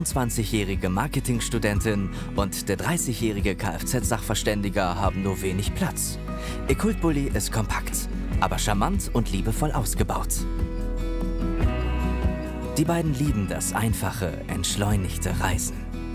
20-jährige Marketingstudentin und der 30-jährige Kfz-Sachverständiger haben nur wenig Platz. Ihr Kultbully ist kompakt, aber charmant und liebevoll ausgebaut. Die beiden lieben das einfache, entschleunigte Reisen.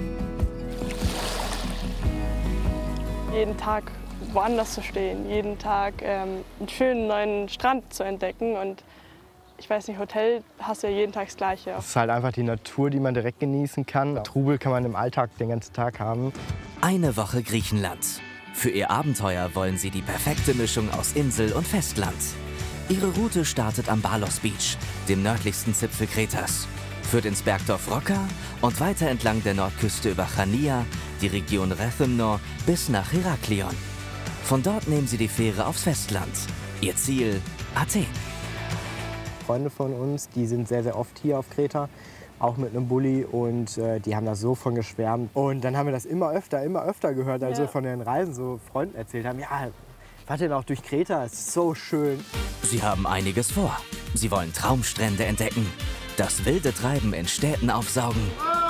Jeden Tag woanders zu stehen, jeden Tag einen schönen neuen Strand zu entdecken. Und ich weiß nicht, Hotel hast du ja jeden Tag das Gleiche. Es ist halt einfach die Natur, die man direkt genießen kann. Trubel kann man im Alltag den ganzen Tag haben. Eine Woche Griechenland. Für ihr Abenteuer wollen sie die perfekte Mischung aus Insel und Festland. Ihre Route startet am Balos Beach, dem nördlichsten Zipfel Kretas, führt ins Bergdorf Rocca und weiter entlang der Nordküste über Chania, die Region Rethymno bis nach Heraklion. Von dort nehmen sie die Fähre aufs Festland. Ihr Ziel Athen. Freunde von uns, die sind sehr, sehr oft hier auf Kreta, auch mit einem Bulli, und die haben da so von geschwärmt. Und dann haben wir das immer öfter gehört, als wir von den Reisen so Freunden erzählt haben. Ja, wart ihr noch durch Kreta? Es ist so schön. Sie haben einiges vor. Sie wollen Traumstrände entdecken, das wilde Treiben in Städten aufsaugen,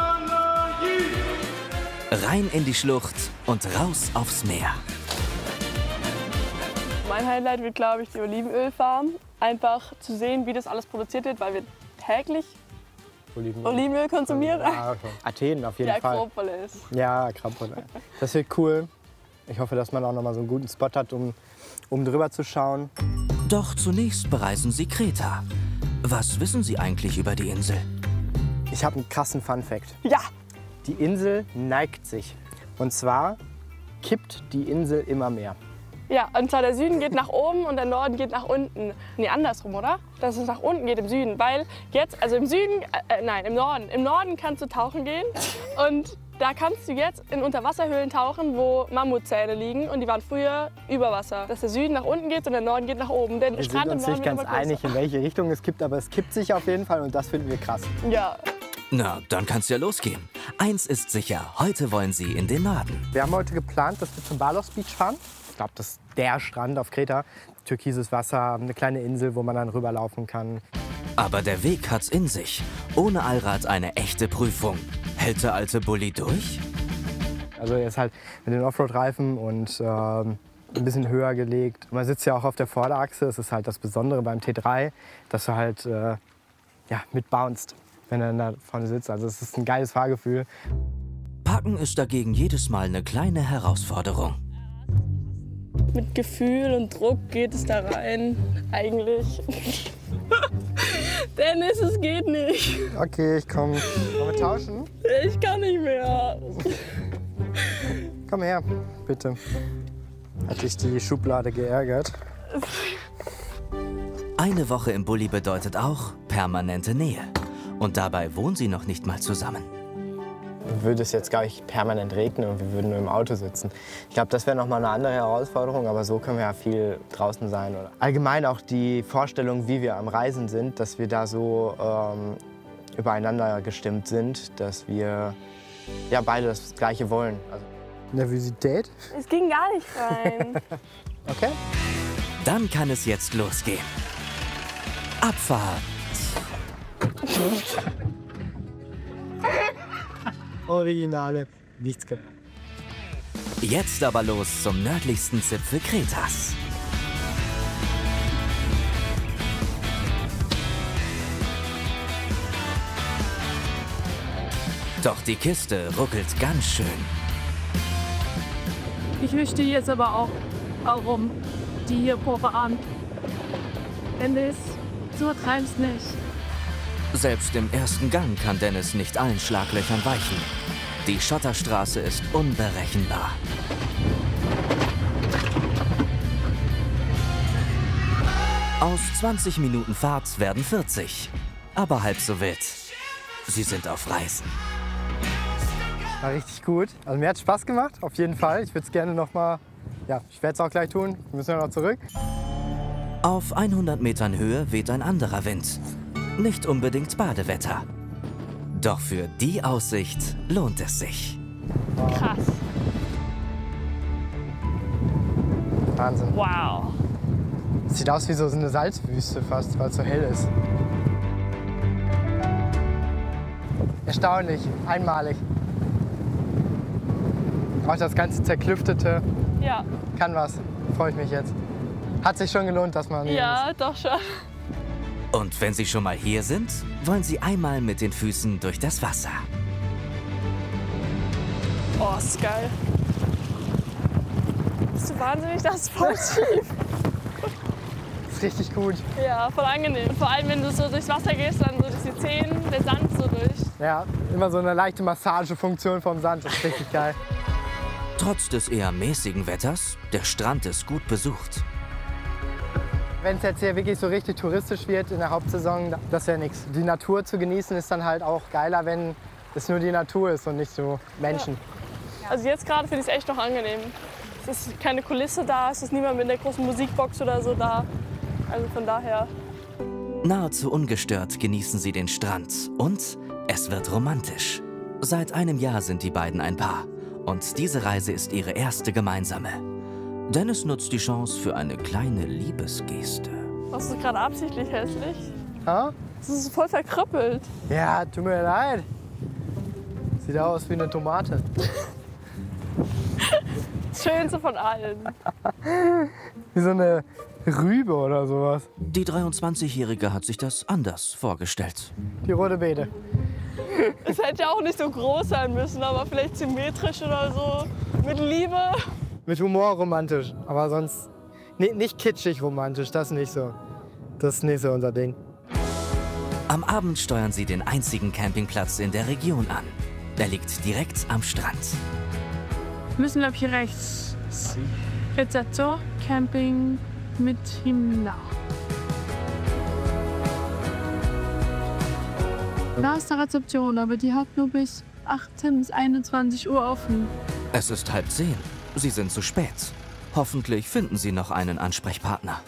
rein in die Schlucht und raus aufs Meer. Mein Highlight wird, glaube ich, die Olivenölfarm. Einfach zu sehen, wie das alles produziert wird, weil wir täglich Olivenöl konsumieren. Ja, okay. Athen auf jeden Fall. Die Akropolis. Ja, Akropolis. Das wird cool. Ich hoffe, dass man auch noch mal so einen guten Spot hat, um drüber zu schauen. Doch zunächst bereisen sie Kreta. Was wissen Sie eigentlich über die Insel? Ich habe einen krassen Fun-Fact. Ja! Die Insel neigt sich. Und zwar kippt die Insel immer mehr. Ja, und zwar der Süden geht nach oben und der Norden geht nach unten. Nee, andersrum, oder? Dass es nach unten geht im Süden. Weil jetzt, also im Süden, nein, im Norden. Im Norden kannst du tauchen gehen und da kannst du jetzt in Unterwasserhöhlen tauchen, wo Mammutzähne liegen und die waren früher über Wasser. Dass der Süden nach unten geht und der Norden geht nach oben. Der Wir Strand sind uns im nicht Norden ganz einig, in welche Richtung es kippt, aber es kippt sich auf jeden Fall und das finden wir krass. Ja. Na, dann kann's ja losgehen. Eins ist sicher, heute wollen Sie in den Norden. Wir haben heute geplant, dass wir zum Balos Beach fahren. Ich glaube, das ist der Strand auf Kreta. Türkises Wasser, eine kleine Insel, wo man dann rüberlaufen kann. Aber der Weg hat's in sich. Ohne Allrad eine echte Prüfung. Hält der alte Bulli durch? Also er ist halt mit den Offroad-Reifen und ein bisschen höher gelegt. Man sitzt ja auch auf der Vorderachse. Das ist halt das Besondere beim T3, dass du halt mitbounced, wenn er da vorne sitzt. Also es ist ein geiles Fahrgefühl. Parken ist dagegen jedes Mal eine kleine Herausforderung. Mit Gefühl und Druck geht es da rein, eigentlich. Dennis, es geht nicht. Okay, ich komme. Wollen wir tauschen? Ich kann nicht mehr. Komm her, bitte. Hat dich die Schublade geärgert? Eine Woche im Bulli bedeutet auch permanente Nähe. Und dabei wohnen sie noch nicht mal zusammen. Würde es jetzt gar nicht permanent regnen und wir würden nur im Auto sitzen. Ich glaube, das wäre noch mal eine andere Herausforderung, aber so können wir ja viel draußen sein. Oder allgemein auch die Vorstellung, wie wir am Reisen sind, dass wir da so übereinander gestimmt sind, dass wir ja beide das Gleiche wollen. Also Nervosität? Es ging gar nicht rein. Okay. Dann kann es jetzt losgehen. Abfahrt. Originale. Nichts kaputt. Jetzt aber los zum nördlichsten Zipfel Kretas. Doch die Kiste ruckelt ganz schön. Ich wüsste jetzt aber auch, warum die hier voran. Dennis, so treib's nicht. Selbst im ersten Gang kann Dennis nicht allen Schlaglöchern weichen. Die Schotterstraße ist unberechenbar. Aus 20 Minuten Fahrt werden 40. Aber halb so wild. Sie sind auf Reisen. War richtig gut. Also mir hat Spaß gemacht, auf jeden Fall. Ich würde es gerne noch mal, ja, ich werde es auch gleich tun. Wir müssen ja noch zurück. Auf 100 Metern Höhe weht ein anderer Wind. Nicht unbedingt Badewetter. Doch für die Aussicht lohnt es sich. Krass. Wahnsinn. Wow. Sieht aus wie so eine Salzwüste fast, weil es so hell ist. Erstaunlich, einmalig. Auch das ganze Zerklüftete Ja. kann was. Freue ich mich jetzt. Hat sich schon gelohnt, dass man hier Ja, doch schon. Und wenn Sie schon mal hier sind, wollen Sie einmal mit den Füßen durch das Wasser. Oh, ist geil. Bist du wahnsinnig, das ist voll schief. ist richtig gut. Ja, voll angenehm. Vor allem, wenn du so durchs Wasser gehst, dann so durch die Zehen, der Sand so durch. Ja, immer so eine leichte Massagefunktion vom Sand. Das ist richtig geil. Trotz des eher mäßigen Wetters, der Strand ist gut besucht. Wenn es jetzt hier wirklich so richtig touristisch wird in der Hauptsaison, das ist ja nichts. Die Natur zu genießen ist dann halt auch geiler, wenn es nur die Natur ist und nicht so Menschen. Ja. Also jetzt gerade finde ich es echt noch angenehm. Es ist keine Kulisse da, es ist niemand mit der großen Musikbox oder so da. Also von daher. Nahezu ungestört genießen sie den Strand und es wird romantisch. Seit einem Jahr sind die beiden ein Paar und diese Reise ist ihre erste gemeinsame. Dennis nutzt die Chance für eine kleine Liebesgeste. Machst du gerade absichtlich hässlich? Ha? Das ist voll verkrüppelt. Ja, tut mir leid. Sieht aus wie eine Tomate. Das Schönste von allen. Wie so eine Rübe oder sowas. Die 23-Jährige hat sich das anders vorgestellt. Die rote Beete. Es hätte ja auch nicht so groß sein müssen, aber vielleicht symmetrisch oder so. Mit Liebe. Mit Humor romantisch, aber sonst nicht kitschig romantisch, das nicht so. Das ist nicht so unser Ding. Am Abend steuern sie den einzigen Campingplatz in der Region an. Er liegt direkt am Strand. Wir müssen, glaube ich, hier rechts. Rezeptor, Camping mit Himna. Da ist eine Rezeption, aber die hat nur bis 18 bis 21 Uhr offen. Es ist 9:30. Sie sind zu spät. Hoffentlich finden sie noch einen Ansprechpartner.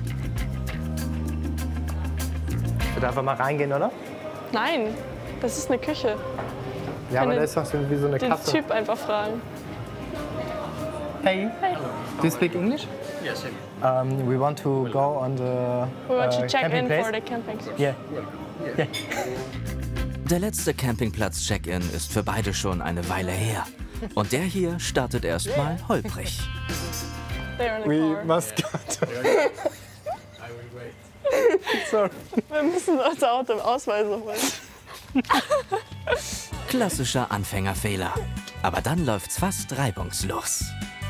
Ich würde einfach mal reingehen, oder? Nein, das ist eine Küche. Ja, aber Kann da ist doch so wie so eine Den Kasse. Typ einfach fragen. Hey, do you speak English? Yes, We want to go on the We want to check camping in place. for the camping. Yeah. Yeah. Der letzte Campingplatz-Check-In ist für beide schon eine Weile her. Und der hier startet erstmal holprig. They're in the We car. must go to... Sorry. Wir müssen unser Auto im Ausweis holen. Klassischer Anfängerfehler. Aber dann läuft's fast reibungslos.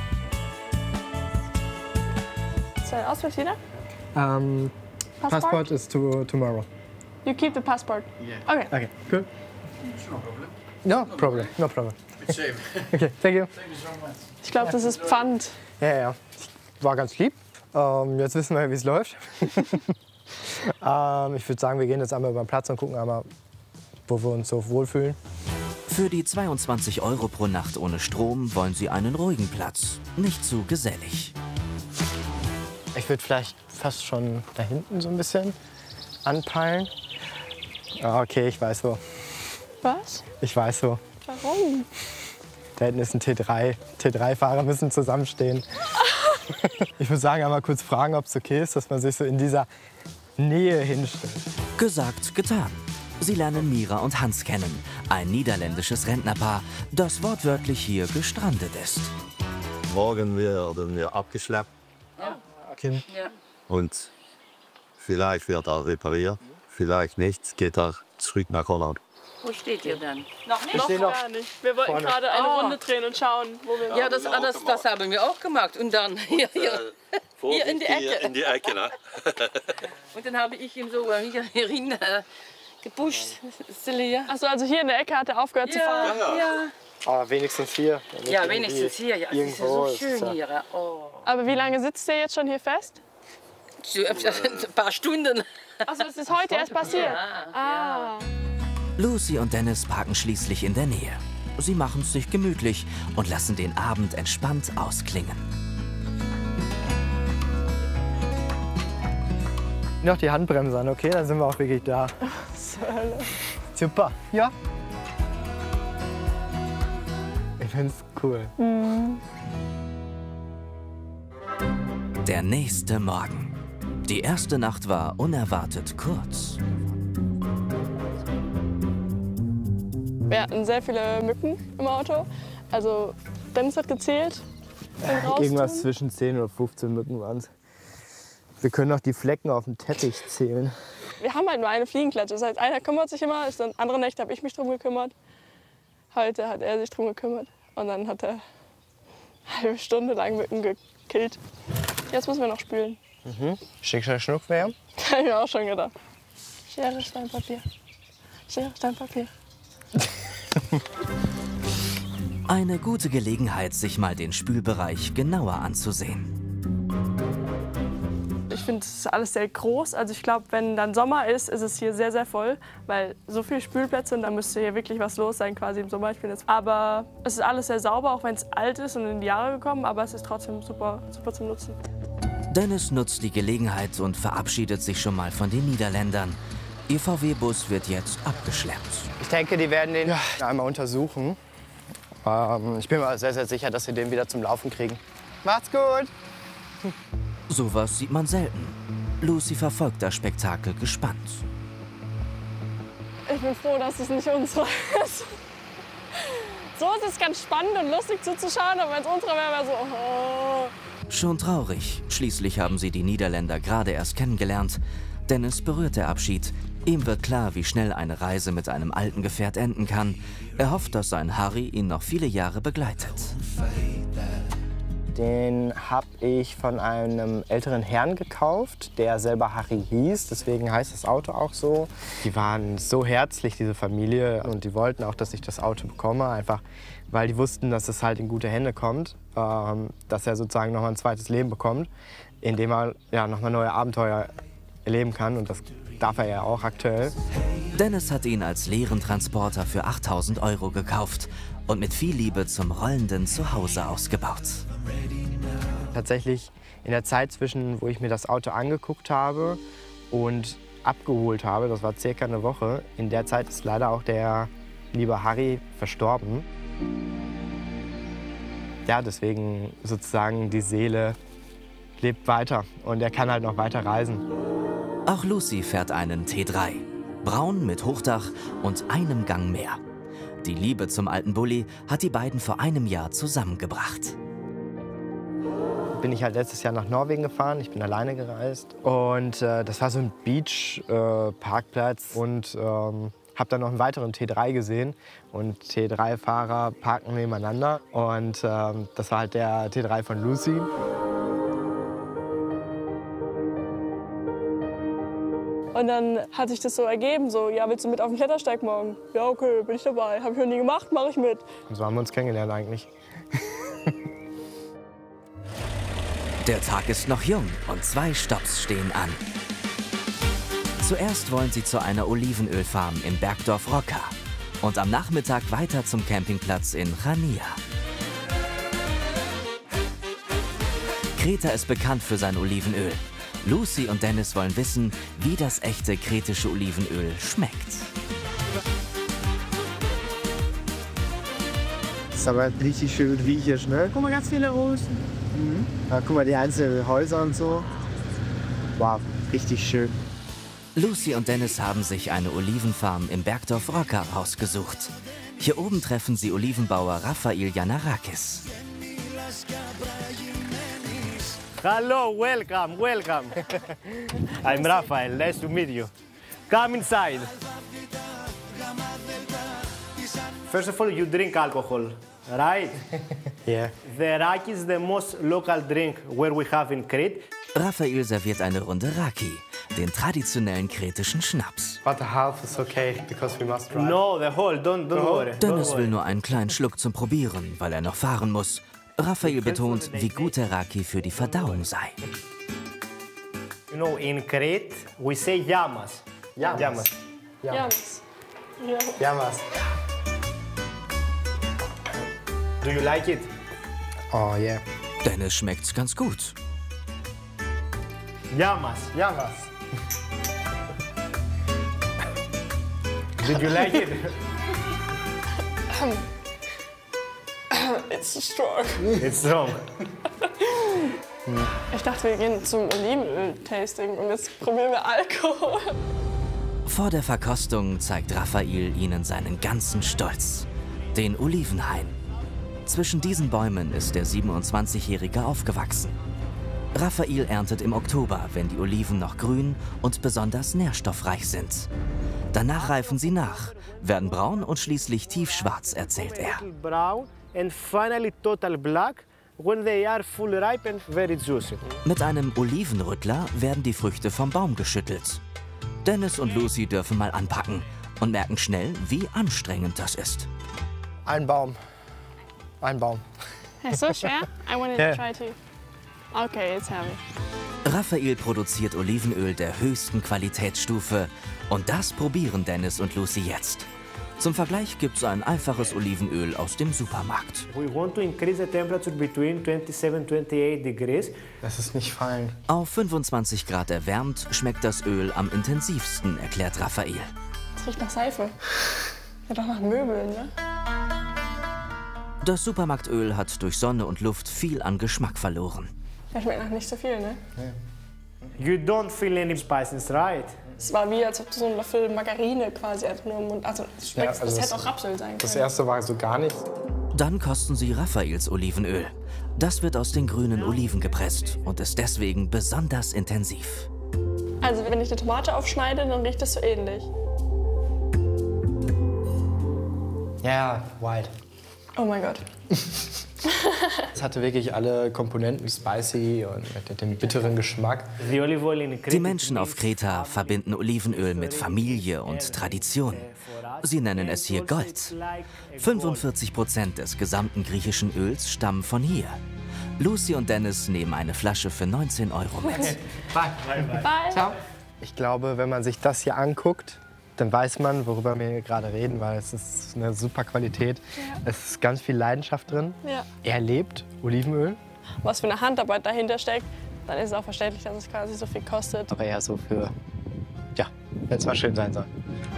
Ist dein Ausweis wieder? Passport is tomorrow. You keep the passport. Yeah. Okay. Okay, cool. No problem. No problem. It's safe. Okay, thank you. Thank you so much. Ich glaube, das ist Pfand. Ja. War ganz lieb. Jetzt wissen wir, wie es läuft. Ich würde sagen, wir gehen jetzt einmal über den Platz und gucken einmal, wo wir uns so wohlfühlen. Für die 22 € pro Nacht ohne Strom wollen sie einen ruhigen Platz. Nicht zu gesellig. Ich würde vielleicht fast schon da hinten so ein bisschen anpeilen. Ah, okay, ich weiß wo. Was? Ich weiß wo. Warum? Da hinten ist ein T3. T3-Fahrer müssen zusammenstehen. Ich würde sagen, einmal kurz fragen, ob es okay ist, dass man sich so in dieser Nähe hinstellt. Gesagt, getan. Sie lernen Mira und Hans kennen, ein niederländisches Rentnerpaar, das wortwörtlich hier gestrandet ist. Morgen werden wir abgeschleppt Okay. und vielleicht wird er repariert, vielleicht nicht, geht er zurück nach Holland. Wo steht ihr denn? Noch stehe noch gar nicht. Wir wollten vorne. gerade eine Oh. Runde drehen und schauen, wo wir Ja, das haben wir auch gemacht. Und dann hier in die Ecke. In die Ecke, ne? Und dann habe ich ihm so hier rein gepusht. Also hier in der Ecke hat er aufgehört zu fahren. Ja. Aber wenigstens hier. Ja, wenigstens hier. Ja, es ist ja Irgendwo so ist schön ja. hier. Oh. Aber wie lange sitzt der jetzt schon hier fest? So, ein paar Stunden. Achso, das ist heute erst passiert. Ja, Lucy und Dennis parken schließlich in der Nähe. Sie machen es sich gemütlich und lassen den Abend entspannt ausklingen. Noch die Handbremse an, okay? Dann sind wir auch wirklich da. Super. Ja. Ich find's cool. Der nächste Morgen. Die erste Nacht war unerwartet kurz. Wir hatten sehr viele Mücken im Auto. Also Dennis hat gezählt. Irgendwas zwischen 10 oder 15 Mücken waren es. Wir können auch die Flecken auf dem Teppich zählen. Wir haben halt nur eine Fliegenklatsche. Das heißt, einer kümmert sich immer, andere Nächte habe ich mich drum gekümmert. Heute hat er sich drum gekümmert. Und dann hat er eine halbe Stunde lang Mücken gekillt. Jetzt müssen wir noch spülen. Schick, schnack, schnuck wäre. Habe ich mir auch schon gedacht. Schere, Stein, Papier. Schere, Stein, Papier. Eine gute Gelegenheit, sich mal den Spülbereich genauer anzusehen. Ich finde, es ist alles sehr groß. Also ich glaube, wenn dann Sommer ist, ist es hier sehr, sehr voll. Weil so viele Spülplätze und da müsste hier wirklich was los sein quasi im Sommer. Aber es ist alles sehr sauber, auch wenn es alt ist und in die Jahre gekommen. Aber es ist trotzdem super, super zum Nutzen. Dennis nutzt die Gelegenheit und verabschiedet sich schon mal von den Niederländern. Ihr VW-Bus wird jetzt abgeschleppt. Ich denke, die werden den einmal untersuchen. Ich bin mir sehr, sehr sicher, dass sie den wieder zum Laufen kriegen. Macht's gut! Sowas sieht man selten. Lucy verfolgt das Spektakel gespannt. Ich bin froh, dass es nicht unsere ist. So ist es ganz spannend und lustig zuzuschauen, aber wenn es unsere wäre, wäre so... Oh. Schon traurig. Schließlich haben sie die Niederländer gerade erst kennengelernt. Dennis berührt der Abschied. Ihm wird klar, wie schnell eine Reise mit einem alten Gefährt enden kann. Er hofft, dass sein Harry ihn noch viele Jahre begleitet. Den habe ich von einem älteren Herrn gekauft, der selber Harry hieß. Deswegen heißt das Auto auch so. Die waren so herzlich, diese Familie. Und die wollten auch, dass ich das Auto bekomme. Einfach, weil die wussten, dass es halt in gute Hände kommt. Dass er sozusagen noch mal ein zweites Leben bekommt, in dem er ja, noch mal neue Abenteuer erleben kann. Und das darf er ja auch aktuell. Dennis hat ihn als leeren Transporter für 8.000 € gekauft und mit viel Liebe zum rollenden Zuhause ausgebaut. Tatsächlich in der Zeit zwischen, wo ich mir das Auto angeguckt habe und abgeholt habe, das war circa eine Woche, in der Zeit ist leider auch der liebe Harry verstorben. Ja, deswegen sozusagen die Seele lebt weiter und er kann halt noch weiter reisen. Auch Lucy fährt einen T3. Braun mit Hochdach und einem Gang mehr. Die Liebe zum alten Bulli hat die beiden vor einem Jahr zusammengebracht. Bin ich halt letztes Jahr nach Norwegen gefahren, ich bin alleine gereist. Und das war so ein Beach-Parkplatz und habe dann noch einen weiteren T3 gesehen. Und T3-Fahrer parken nebeneinander und das war halt der T3 von Lucy. Und dann hat sich das so ergeben, so, ja, willst du mit auf den Klettersteig morgen? Ja, okay, bin ich dabei. Habe ich noch nie gemacht, mache ich mit. Und so haben wir uns kennengelernt eigentlich. Der Tag ist noch jung und 2 Stopps stehen an. Zuerst wollen sie zu einer Olivenölfarm in Bergdorf Rocca und am Nachmittag weiter zum Campingplatz in Chania. Kreta ist bekannt für sein Olivenöl. Lucy und Dennis wollen wissen, wie das echte kretische Olivenöl schmeckt. Das ist aber richtig schön riechig, ne? Guck mal, ganz viele Rosen. Ja, guck mal, die einzelnen Häuser und so. Wow, richtig schön. Lucy und Dennis haben sich eine Olivenfarm im Bergdorf Rocca rausgesucht. Hier oben treffen sie Olivenbauer Raphael Yanarakis. Hello, welcome, welcome. I'm Raphael, nice to meet you. Come inside. First of all, you drink alcohol, right? Yeah. The raki is the most local drink where we have in Crete. Raphael serviert eine Runde Raki, den traditionellen kretischen Schnaps. But the half is okay, because we must drive. No, the whole, don't worry. Dennis will nur einen kleinen Schluck zum Probieren, weil er noch fahren muss. Raphael betont, wie gut der Raki für die Verdauung sei. You know, in Crete, we say yamas. Yamas. Jamas. Ja. Yamas. Do you like it? Oh, yeah. Dennis schmeckt's ganz gut. Yamas. Yamas. Did you like it? It's strong. It's strong. Ich dachte, wir gehen zum Olivenöl-Tasting und jetzt probieren wir Alkohol. Vor der Verkostung zeigt Raphael ihnen seinen ganzen Stolz, den Olivenhain. Zwischen diesen Bäumen ist der 27-Jährige aufgewachsen. Raphael erntet im Oktober, wenn die Oliven noch grün und besonders nährstoffreich sind. Danach reifen sie nach, werden braun und schließlich tiefschwarz, erzählt er. Mit einem Olivenrüttler werden die Früchte vom Baum geschüttelt. Dennis und Lucy dürfen mal anpacken und merken schnell, wie anstrengend das ist. Ein Baum. Ein Baum. Ist so schwer? I wanted to try to. Okay, it's heavy. Raphael produziert Olivenöl der höchsten Qualitätsstufe und das probieren Dennis und Lucy jetzt. Zum Vergleich gibt es ein einfaches Olivenöl aus dem Supermarkt. Lass es nicht fallen. Auf 25 Grad erwärmt schmeckt das Öl am intensivsten, erklärt Raphael. Es riecht nach Seife. Ja, doch nach Möbeln, ne? Das Supermarktöl hat durch Sonne und Luft viel an Geschmack verloren. Das schmeckt nach nicht so viel, ne? You don't feel any spices, right? Es war wie, als ob du so einen Löffel Margarine quasi einfach nur im Mund... Also, das hätte auch Rapsöl sein können. Das erste war so gar nichts. Dann kosten sie Raphaels Olivenöl. Das wird aus den grünen Oliven gepresst und ist deswegen besonders intensiv. Also wenn ich eine Tomate aufschneide, dann riecht das so ähnlich. Ja, wild. Oh mein Gott. Es hatte wirklich alle Komponenten, spicy und mit dem bitteren Geschmack. Die Menschen auf Kreta verbinden Olivenöl mit Familie und Tradition. Sie nennen es hier Gold. 45% des gesamten griechischen Öls stammen von hier. Lucy und Dennis nehmen eine Flasche für 19 € mit. Bye. Bye. Ciao. Ich glaube, wenn man sich das hier anguckt, dann weiß man, worüber wir hier gerade reden, weil es ist eine super Qualität. Ja. Es ist ganz viel Leidenschaft drin. Ja. Er lebt Olivenöl. Was für eine Handarbeit dahinter steckt, dann ist es auch verständlich, dass es quasi so viel kostet. Aber eher so für, ja, wenn es mal schön sein soll.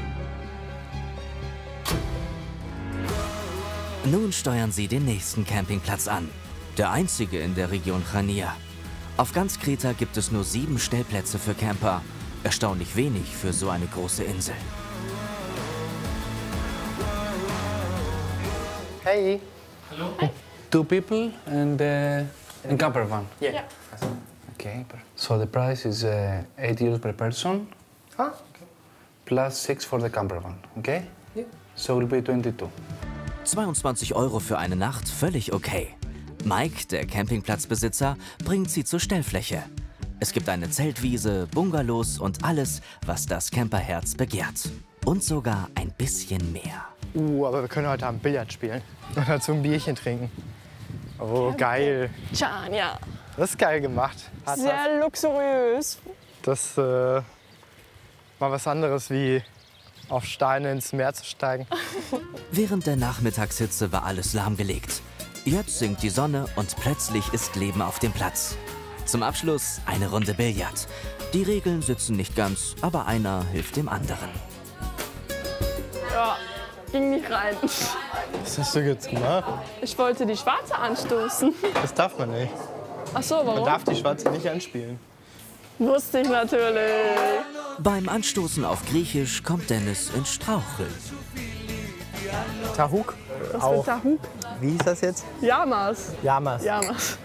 Nun steuern sie den nächsten Campingplatz an. Der einzige in der Region Chania. Auf ganz Kreta gibt es nur 7 Stellplätze für Camper. Erstaunlich wenig für so eine große Insel. Hey. Hello. Hi. 2 people and camper van. Yeah. Okay. So the price is €8 per person. Ah. Okay. Plus 6 for the camper van. Okay? Yeah. So it will be 22. 22 € für eine Nacht, völlig okay. Mike, der Campingplatzbesitzer, bringt sie zur Stellfläche. Es gibt eine Zeltwiese, Bungalows und alles, was das Camperherz begehrt. Und sogar ein bisschen mehr. Aber wir können heute Abend Billard spielen und dazu ein Bierchen trinken. Oh, geil. Chania. Das ist geil gemacht. Sehr luxuriös. Das mal was anderes wie auf Steine ins Meer zu steigen. Während der Nachmittagshitze war alles lahmgelegt. Jetzt sinkt die Sonne und plötzlich ist Leben auf dem Platz. Zum Abschluss eine Runde Billard. Die Regeln sitzen nicht ganz, aber einer hilft dem anderen. Ja, ging nicht rein. Was hast du jetzt gemacht? Ich wollte die Schwarze anstoßen. Das darf man nicht. Ach so, warum? Man darf die Schwarze nicht anspielen. Wusste ich natürlich. Beim Anstoßen auf Griechisch kommt Dennis ins Straucheln. Tahuk? Was für Tahuk? Wie hieß das jetzt? Yamas. Yamas. Yamas.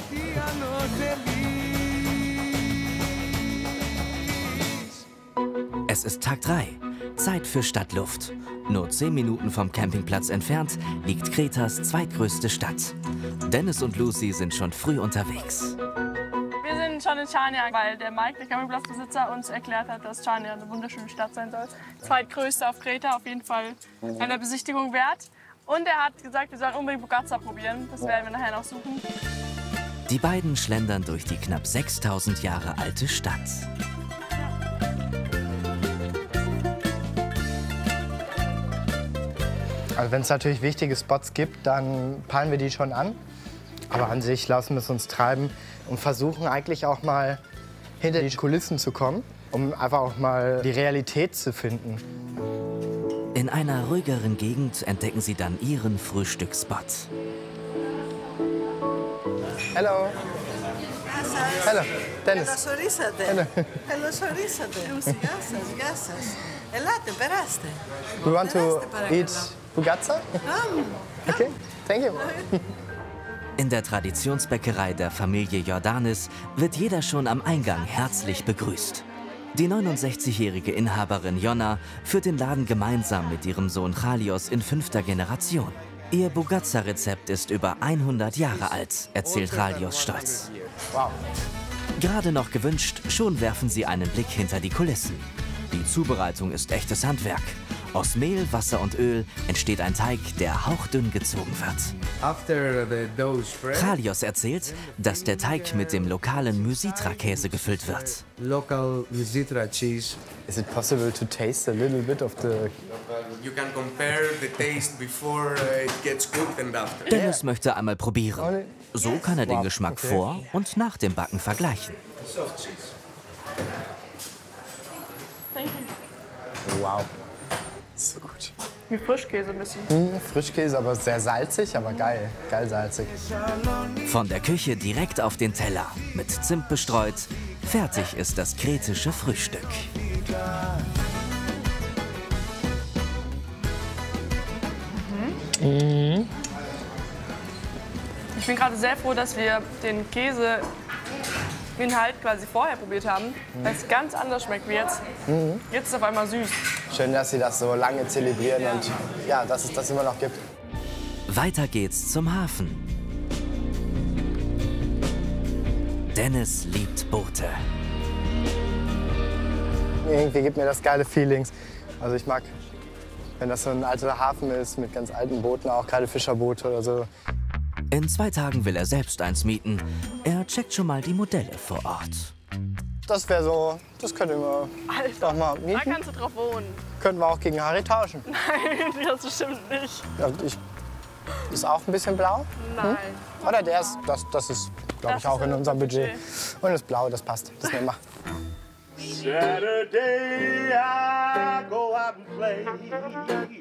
Es ist Tag 3. Zeit für Stadtluft. Nur 10 Minuten vom Campingplatz entfernt liegt Kretas zweitgrößte Stadt. Dennis und Lucy sind schon früh unterwegs. Wir sind schon in Chania, weil der Mike, der Campingplatzbesitzer, uns erklärt hat, dass Chania eine wunderschöne Stadt sein soll. Zweitgrößte auf Kreta, auf jeden Fall einer Besichtigung wert. Und er hat gesagt, wir sollen unbedingt Bougatsa probieren. Das werden wir nachher noch suchen. Die beiden schlendern durch die knapp 6000 Jahre alte Stadt. Also wenn es natürlich wichtige Spots gibt, dann peilen wir die schon an. Aber an sich lassen wir es uns treiben und versuchen eigentlich auch mal hinter die Kulissen zu kommen, um einfach auch mal die Realität zu finden. In einer ruhigeren Gegend entdecken sie dann ihren Frühstücksspot. Hello. Hello, Dennis. Καλώς ορίσατε. Hello. Καλώς ορίσατε. Γεια σας, γεια σας. Ελάτε, περάστε. We want to eat Bugazza? Okay, thank you. In der Traditionsbäckerei der Familie Jordanis wird jeder schon am Eingang herzlich begrüßt. Die 69-jährige Inhaberin Jonna führt den Laden gemeinsam mit ihrem Sohn Chalios in 5. Generation. Ihr Bugazza-Rezept ist über 100 Jahre alt, erzählt Chalios stolz. Wow. Gerade noch gewünscht, schon werfen sie einen Blick hinter die Kulissen. Die Zubereitung ist echtes Handwerk. Aus Mehl, Wasser und Öl entsteht ein Teig, der hauchdünn gezogen wird. Chalios erzählt, dass der Teig mit dem lokalen Mysitra-Käse gefüllt wird. Local Mysitra cheese. Is it possible to taste a little bit of the... You can compare the taste before it gets cooked and after. Dennis möchte einmal probieren. So kann er den Geschmack vor und nach dem Backen vergleichen. Soft cheese. Wow. So gut. Wie Frischkäse ein bisschen. Frischkäse, aber sehr salzig, aber geil. Geil salzig. Von der Küche direkt auf den Teller, mit Zimt bestreut. Fertig ist das kretische Frühstück. Ich bin gerade sehr froh, dass wir den Käseinhalt quasi vorher probiert haben, weil es ganz anders schmeckt wie jetzt. Jetzt ist es auf einmal süß. Schön, dass Sie das so lange zelebrieren und ja, dass es das immer noch gibt. Weiter geht's zum Hafen. Dennis liebt Boote. Irgendwie gibt mir das geile Feelings. Also ich mag, wenn das so ein alter Hafen ist mit ganz alten Booten, auch gerade Fischerboote oder so. In 2 Tagen will er selbst eins mieten. Er checkt schon mal die Modelle vor Ort. Das wäre so, das könnten wir doch mal Da mieten. kannst du drauf wohnen. Könnten wir auch gegen Harry tauschen. Nein, das bestimmt nicht. Ja, ist auch ein bisschen blau? Nein. Oder der ist, das ist, glaube ich, auch in unserem Budget. Und das Blau, das passt. Das nehmen wir. Saturday I go out and play.